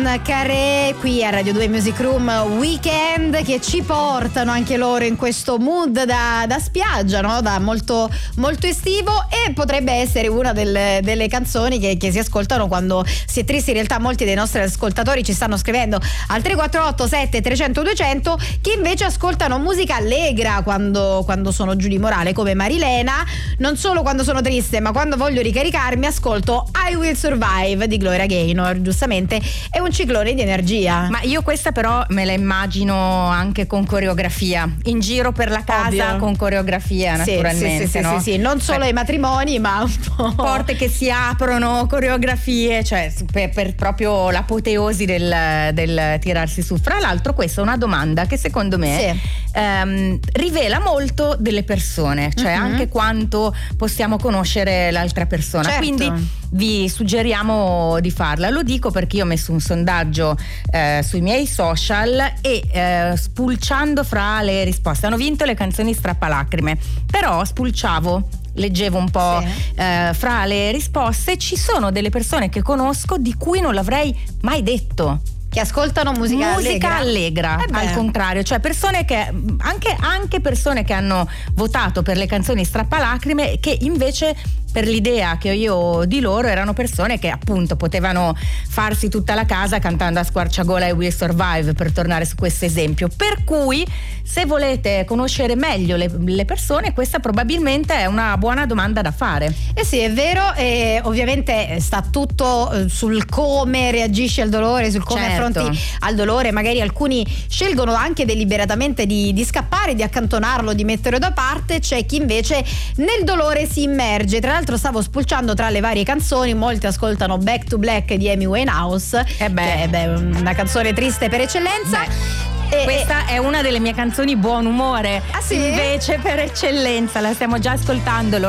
Carré qui a Radio 2 Music Room Weekend, che ci portano anche loro in questo mood da spiaggia, no? Da molto, molto estivo, e potrebbe essere una delle canzoni che si ascoltano quando si è tristi. In realtà molti dei nostri ascoltatori ci stanno scrivendo al 348 7300 200 che invece ascoltano musica allegra quando sono giù di morale, come Marilena. Non solo quando sono triste, ma quando voglio ricaricarmi ascolto I Will Survive di Gloria Gaynor. Giustamente è un ciclone di energia. Ma io questa però me la immagino anche con coreografia, in giro per la casa. Ovvio. Con coreografia, naturalmente. Sì, no? sì, non solo ai matrimoni, ma un po'. Porte che si aprono, coreografie, cioè per proprio l'apoteosi del tirarsi su. Fra l'altro questa è una domanda che secondo me rivela molto delle persone, cioè anche quanto possiamo conoscere l'altra persona. Certo. Quindi vi suggeriamo di farla. Lo dico perché io ho messo un sondaggio sui miei social e spulciando fra le risposte hanno vinto le canzoni strappalacrime, però leggevo un po' fra le risposte, ci sono delle persone che conosco di cui non l'avrei mai detto, che ascoltano musica allegra al contrario, cioè persone che anche persone che hanno votato per le canzoni strappalacrime, che invece per l'idea che ho io di loro erano persone che appunto potevano farsi tutta la casa cantando a squarciagola I Will Survive, per tornare su questo esempio. Per cui se volete conoscere meglio le persone, questa probabilmente è una buona domanda da fare. Sì, è vero, e ovviamente sta tutto sul come reagisci al dolore, sul come affronti al dolore. Magari alcuni scelgono anche deliberatamente di scappare, di accantonarlo, di metterlo da parte. C'è chi invece nel dolore si immerge. Tra l'altro stavo spulciando tra le varie canzoni, molti ascoltano Back to Black di Amy Winehouse, che è una canzone triste per eccellenza. Questa è una delle mie canzoni buon umore, sì? Invece per eccellenza, la stiamo già ascoltando.